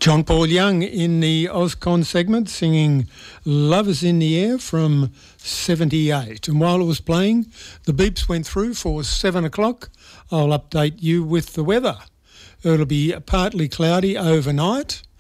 John Paul Young in the Ozcon segment singing Love Is In The Air from 78. And while it was playing, the beeps went through for 7 o'clock. I'll update you with the weather. It'll be partly cloudy overnight.